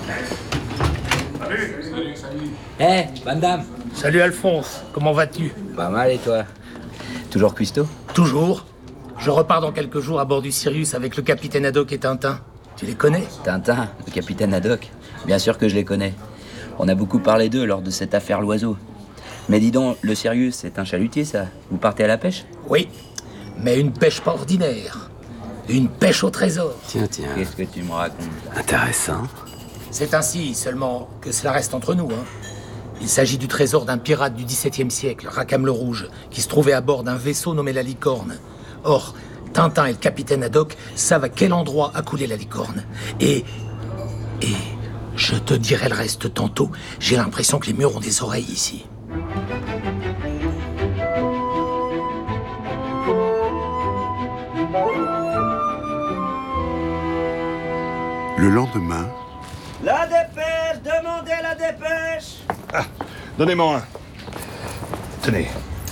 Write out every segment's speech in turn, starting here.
Salut. Eh, Van Damme. Salut Alphonse, comment vas-tu? Pas mal, et toi? Toujours cuistot? Toujours. Je repars dans quelques jours à bord du Sirius avec le capitaine Haddock et Tintin. Tu les connais? Tintin, le capitaine Haddock? Bien sûr que je les connais. On a beaucoup parlé d'eux lors de cette affaire Loiseau. Mais dis donc, le Sirius, c'est un chalutier, ça? Vous partez à la pêche? Oui, mais une pêche pas ordinaire. Une pêche au trésor. Tiens. Qu'est-ce que tu me racontes? Intéressant. C'est ainsi seulement que cela reste entre nous, hein. Il s'agit du trésor d'un pirate du XVIIe siècle, Rackham le Rouge, qui se trouvait à bord d'un vaisseau nommé la Licorne. Or, Tintin et le capitaine Haddock savent à quel endroit a coulé la Licorne. Et je te dirai le reste tantôt. J'ai l'impression que les murs ont des oreilles ici. Le lendemain... La dépêche! Demandez la dépêche! Ah, donnez-moi un. Tenez.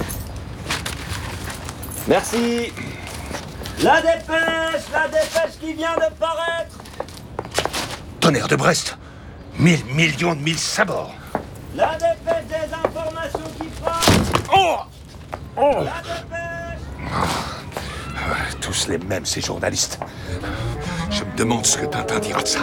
Merci! La dépêche qui vient de paraître! Tonnerre de Brest! 1000 millions de 1000 sabords! La dépêche des informations qui frappent! Oh! La dépêche! Tous les mêmes, ces journalistes. Je me demande ce que Tintin dira de ça.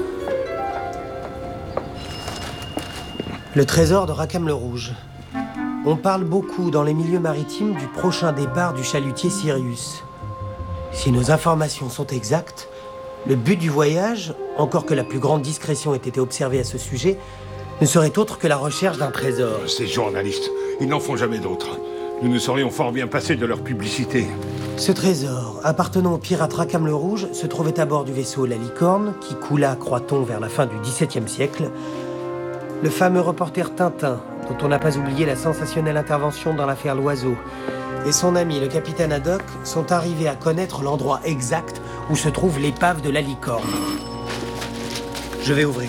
Le trésor de Rackham le Rouge. On parle beaucoup dans les milieux maritimes du prochain départ du chalutier Sirius. Si nos informations sont exactes, le but du voyage, encore que la plus grande discrétion ait été observée à ce sujet, ne serait autre que la recherche d'un trésor. Ces journalistes, ils n'en font jamais d'autres. Nous nous serions fort bien passés de leur publicité. Ce trésor, appartenant au pirate Rackham le Rouge, se trouvait à bord du vaisseau La Licorne, qui coula, croit-on, vers la fin du XVIIe siècle. Le fameux reporter Tintin, dont on n'a pas oublié la sensationnelle intervention dans l'affaire Loiseau, et son ami le capitaine Haddock sont arrivés à connaître l'endroit exact où se trouve l'épave de La Licorne. Je vais ouvrir.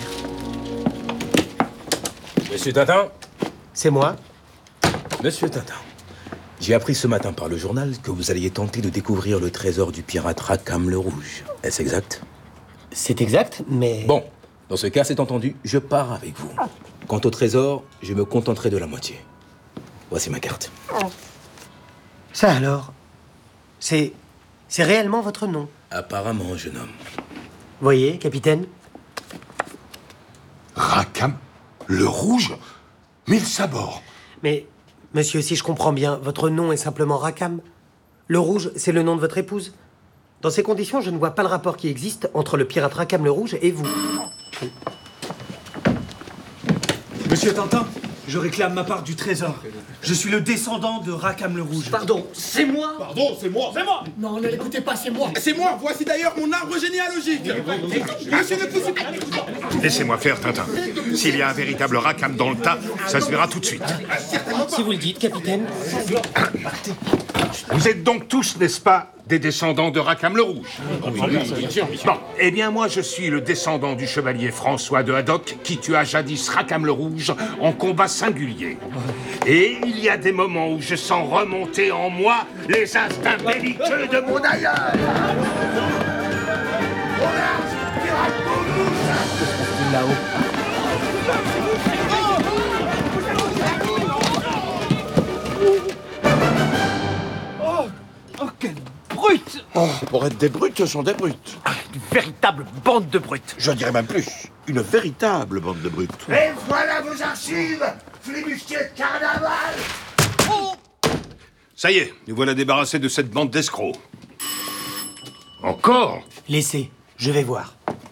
Monsieur Tintin? C'est moi. Monsieur Tintin, j'ai appris ce matin par le journal que vous alliez tenter de découvrir le trésor du pirate Rackham le Rouge. Est-ce exact? C'est exact, mais... Bon, dans ce cas, c'est entendu, je pars avec vous. Quant au trésor, je me contenterai de la moitié. Voici ma carte. Ça alors? C'est réellement votre nom? Apparemment, jeune homme. Voyez, capitaine? Rackham le Rouge? 1000 sabords! Mais, monsieur, si je comprends bien, votre nom est simplement Rackham? Le Rouge, c'est le nom de votre épouse? Dans ces conditions, je ne vois pas le rapport qui existe entre le pirate Rackham le Rouge et vous. Monsieur Tintin, je réclame ma part du trésor. Je suis le descendant de Rackham le Rouge. Pardon, c'est moi? Pardon, c'est moi. C'est moi. Non, ne l'écoutez pas, c'est moi. C'est moi. Voici d'ailleurs mon arbre généalogique. Monsieur ne pousse pas. Laissez-moi faire, Tintin. S'il y a un véritable Rackham dans le tas, ça se verra tout de suite. Si vous le dites, capitaine. Vous êtes donc tous, n'est-ce pas, des descendants de Rackham le Rouge? Bon, eh bien moi je suis le descendant du chevalier François de Haddock qui tua jadis Rackham le Rouge en combat singulier. Et il y a des moments où je sens remonter en moi les instincts belliqueux de mon aïeul. Là-haut. Oh, quelle brute! Oh, pour être des brutes, ce sont des brutes. Une véritable bande de brutes. Je dirais même plus, une véritable bande de brutes. Et voilà vos archives, flibustiers de carnaval. Ça y est, nous voilà débarrassés de cette bande d'escrocs. Encore? Laissez, je vais voir.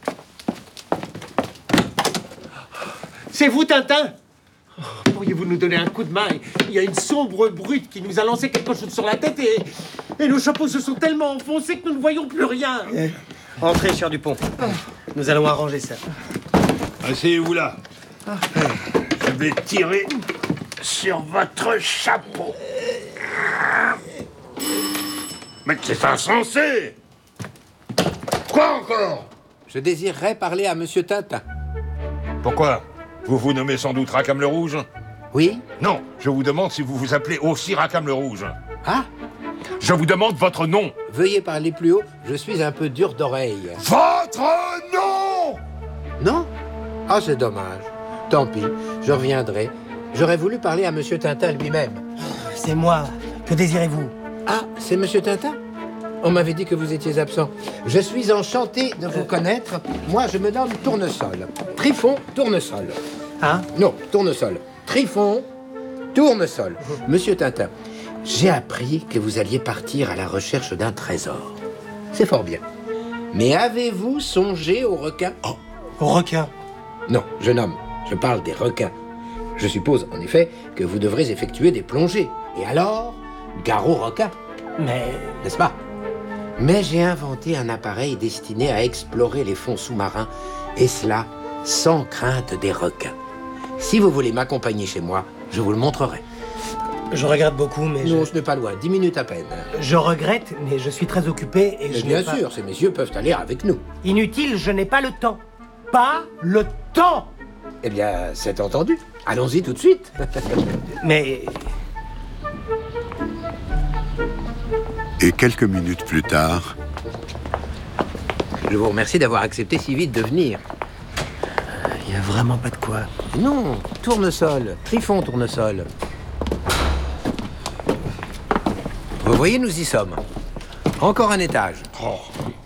C'est vous, Tintin? Pourriez-vous nous donner un coup de main? Il y a une sombre brute qui nous a lancé quelque chose sur la tête et nos chapeaux se sont tellement enfoncés que nous ne voyons plus rien. Entrez, Sieur Dupont. Nous allons arranger ça. Asseyez-vous là. Je vais tirer sur votre chapeau. Mais c'est insensé! Quoi encore? Je désirerais parler à Monsieur Tintin. Pourquoi? Vous vous nommez sans doute Rackham le Rouge? Oui? Non, je vous demande si vous vous appelez aussi Rackham le Rouge. Ah? Je vous demande votre nom. Veuillez parler plus haut, je suis un peu dur d'oreille. Votre nom? Non? Ah, c'est dommage. Tant pis, je reviendrai. J'aurais voulu parler à Monsieur Tintin lui-même. C'est moi. Que désirez-vous? Ah, c'est Monsieur Tintin? On m'avait dit que vous étiez absent. Je suis enchanté de vous connaître. Moi, je me nomme Tournesol. Trifon Tournesol. Hein? Non, Tournesol. Trifon Tournesol. Monsieur Tintin, j'ai appris que vous alliez partir à la recherche d'un trésor. C'est fort bien. Mais avez-vous songé aux requins? Oh, aux requins? Non, jeune homme, je parle des requins. Je suppose, en effet, que vous devrez effectuer des plongées. Et alors, gare aux requins. Mais... N'est-ce pas? Mais j'ai inventé un appareil destiné à explorer les fonds sous-marins, et cela sans crainte des requins. Si vous voulez m'accompagner chez moi, je vous le montrerai. Je regrette beaucoup, mais... Non, ce n'est pas loin, 10 minutes à peine. Je regrette, mais je suis très occupé et Mais je bien n'ai pas... sûr, ces messieurs peuvent aller avec nous. Inutile, je n'ai pas le temps. Pas le temps! Eh bien, c'est entendu. Allons-y tout de suite. Mais... Et quelques minutes plus tard... Je vous remercie d'avoir accepté si vite de venir. Il n'y a vraiment pas de quoi. Non, Tournesol, Trifon Tournesol. Vous voyez, nous y sommes. Encore un étage. Oh.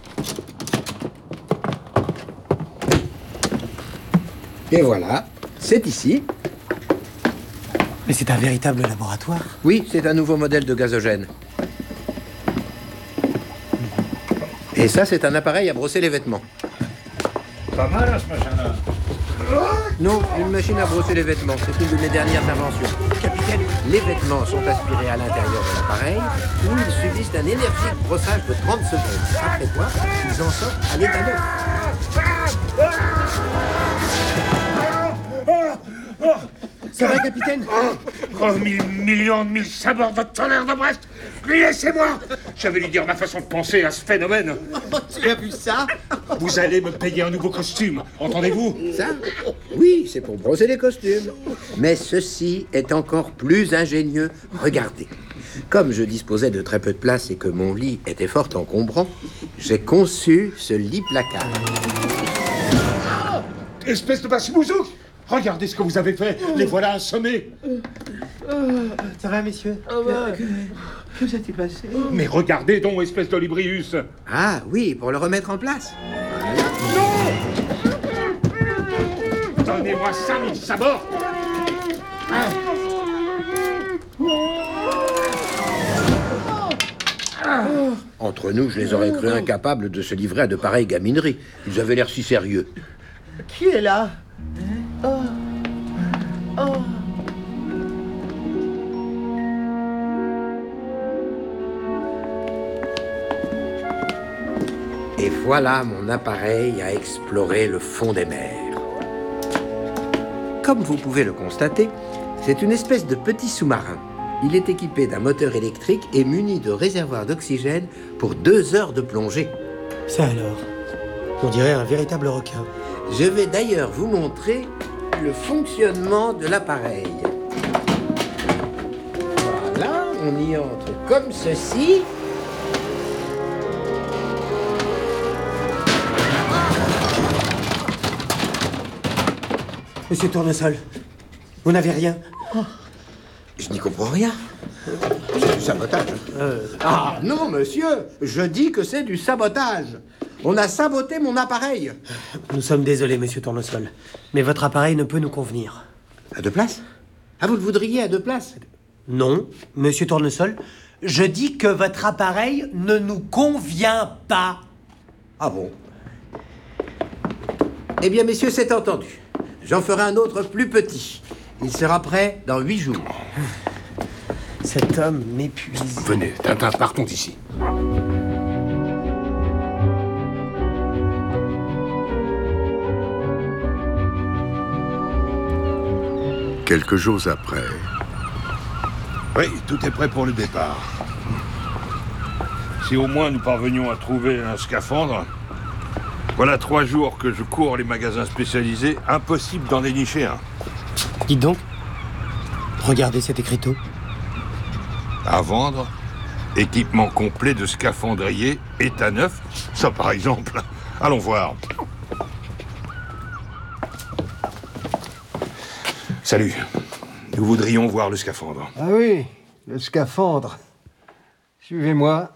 Et voilà, c'est ici. Mais c'est un véritable laboratoire. Oui, c'est un nouveau modèle de gazogène. Et ça, c'est un appareil à brosser les vêtements. Pas mal, ce machin-là. Non, une machine à brosser les vêtements. C'est une de mes dernières inventions. Capitaine, les vêtements sont aspirés à l'intérieur de l'appareil où ils subissent un énergique brossage de 30 secondes. Après quoi, ils en sortent à l'état neuf. C'est vrai, capitaine? Oh, 1000 millions de 1000 sabords de tonnerre de Brest! Laissez-moi! J'avais lui dire ma façon de penser à ce phénomène. Tu as vu ça? Vous allez me payer un nouveau costume, entendez-vous? Ça? Oui, c'est pour brosser les costumes. Mais ceci est encore plus ingénieux. Regardez. Comme je disposais de très peu de place et que mon lit était fort encombrant, j'ai conçu ce lit-placard. Espèce de basse-bouzouk! Regardez ce que vous avez fait. Les voilà assommés. Ça va, messieurs? Que s'est-il passé? Mais regardez donc, espèce d'olibrius. Ah oui, pour le remettre en place. Donnez-moi 5000 sabords. Entre nous, je les aurais cru incapables de se livrer à de pareilles gamineries. Ils avaient l'air si sérieux. Qui est là? Et voilà mon appareil à explorer le fond des mers. Comme vous pouvez le constater, c'est une espèce de petit sous-marin. Il est équipé d'un moteur électrique et muni de réservoirs d'oxygène pour 2 heures de plongée. Ça alors? On dirait un véritable requin. Je vais d'ailleurs vous montrer le fonctionnement de l'appareil. Voilà, on y entre comme ceci. Monsieur Tournesol, vous n'avez rien? Je n'y comprends rien. C'est du sabotage. Ah non, monsieur, je dis que c'est du sabotage. On a saboté mon appareil. Nous sommes désolés, monsieur Tournesol, mais votre appareil ne peut nous convenir. À 2 places? Ah, vous le voudriez à 2 places? Non, monsieur Tournesol, je dis que votre appareil ne nous convient pas. Ah bon? Eh bien, messieurs, c'est entendu. J'en ferai un autre plus petit. Il sera prêt dans 8 jours. Cet homme m'épuise. Venez, Tintin, partons d'ici. Quelques jours après... Oui, tout est prêt pour le départ. Si au moins nous parvenions à trouver un scaphandre... Voilà 3 jours que je cours les magasins spécialisés. Impossible d'en dénicher un. Dites donc, regardez cet écriteau. À vendre, équipement complet de scaphandrier, état neuf. Ça, par exemple. Allons voir. Salut. Nous voudrions voir le scaphandre. Ah oui, le scaphandre. Suivez-moi.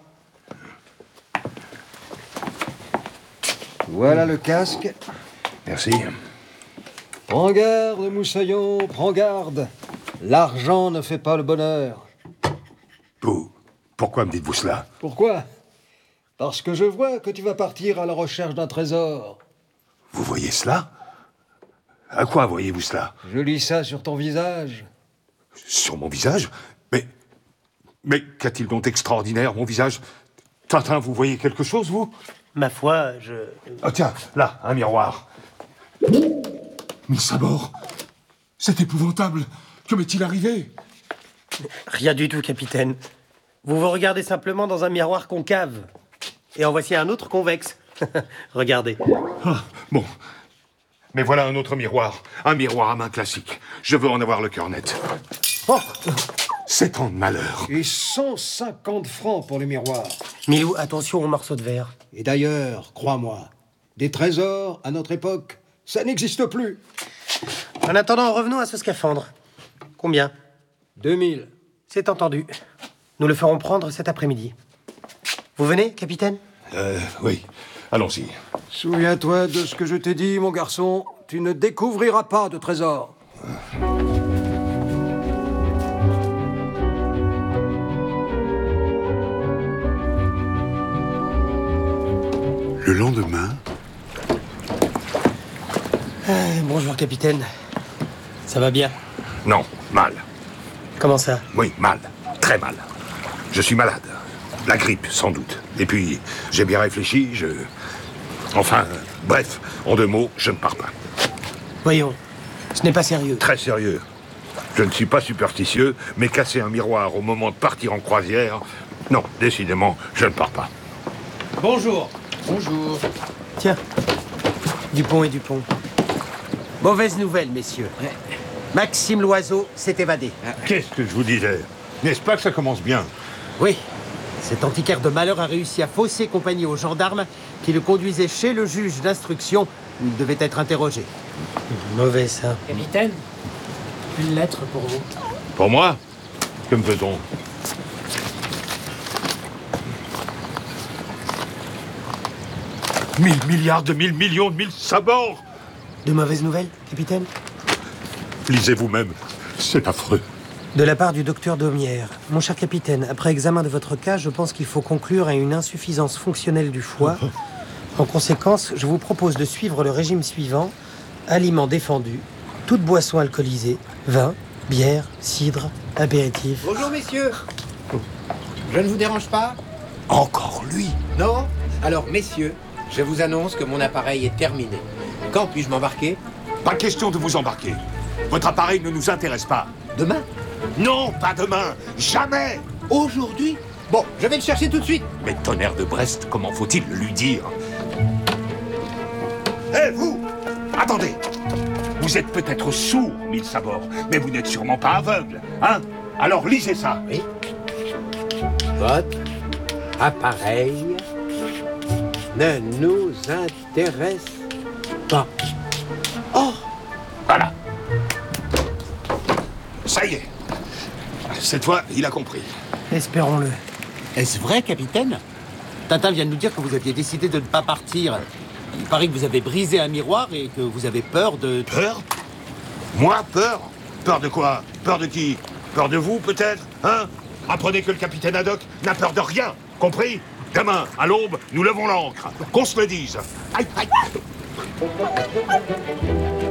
Voilà le casque. Merci. Prends garde, Moussaillon, prends garde. L'argent ne fait pas le bonheur. Pourquoi me dites-vous cela? Pourquoi? Parce que je vois que tu vas partir à la recherche d'un trésor. Vous voyez cela? À quoi voyez-vous cela? Je lis ça sur ton visage. Sur mon visage? Mais qu'a-t-il donc d'extraordinaire, mon visage? Tintin, vous voyez quelque chose, vous? Ma foi, je... Ah tiens, là, un miroir. Mais Sabor, c'est épouvantable. Que m'est-il arrivé? Rien du tout, capitaine. Vous vous regardez simplement dans un miroir concave. Et en voici un autre convexe. Regardez. Ah, bon. Mais voilà un autre miroir. Un miroir à main classique. Je veux en avoir le cœur net. Oh! C'est tant de malheur. Et 150 francs pour le miroir. Milou, attention aux morceaux de verre. Et d'ailleurs, crois-moi, des trésors, à notre époque, ça n'existe plus. En attendant, revenons à ce scaphandre. Combien? 2000. C'est entendu. Nous le ferons prendre cet après-midi. Vous venez, capitaine? Oui. Allons-y. Souviens-toi de ce que je t'ai dit, mon garçon. Tu ne découvriras pas de trésor. Le lendemain... Bonjour, capitaine. Ça va bien? Non, mal. Comment ça? Oui, mal. Très mal. Je suis malade. La grippe, sans doute. Et puis, j'ai bien réfléchi, Enfin, bref, en 2 mots, je ne pars pas. Voyons, ce n'est pas sérieux. Très sérieux. Je ne suis pas superstitieux, mais casser un miroir au moment de partir en croisière... Non, décidément, je ne pars pas. Bonjour. Bonjour. Tiens, Dupont et Dupont. Mauvaise nouvelle, messieurs. Maxime Loiseau s'est évadé. Qu'est-ce que je vous disais? N'est-ce pas que ça commence bien? Oui. Cet antiquaire de malheur a réussi à fausser compagnie aux gendarmes qui le conduisaient chez le juge d'instruction où il devait être interrogé. Mauvais, ça. Capitaine, une lettre pour vous. Pour moi? Que me fait-on? Mille milliards de 1000 millions de 1000 sabords! De mauvaises nouvelles, capitaine? Lisez vous-même. C'est affreux. De la part du docteur Daumière. Mon cher capitaine, après examen de votre cas, je pense qu'il faut conclure à une insuffisance fonctionnelle du foie. En conséquence, je vous propose de suivre le régime suivant. Aliments défendus, toute boisson alcoolisée, vin, bière, cidre, apéritif. Bonjour, messieurs. Je ne vous dérange pas? Encore lui? Non? Alors, messieurs, je vous annonce que mon appareil est terminé. Quand puis-je m'embarquer? Pas question de vous embarquer. Votre appareil ne nous intéresse pas. Demain? Non, pas demain. Jamais. Aujourd'hui? Bon, je vais le chercher tout de suite. Mais tonnerre de Brest, comment faut-il le lui dire? Hé, vous! Attendez! Vous êtes peut-être sourd, 1000 sabords, mais vous n'êtes sûrement pas aveugle, hein? Alors lisez ça. Oui. Votre appareil ne nous intéresse pas. Oh! Voilà. Ça y est. Cette fois, il a compris. Espérons-le. Est-ce vrai, capitaine? Tintin vient de nous dire que vous aviez décidé de ne pas partir. Il paraît que vous avez brisé un miroir et que vous avez peur de... Peur? Moi, peur? Peur de quoi? Peur de qui? Peur de vous, peut-être? Hein? Apprenez que le capitaine Haddock n'a peur de rien. Compris? Demain, à l'aube, nous levons l'ancre. Qu'on se le dise. Aïe, aïe.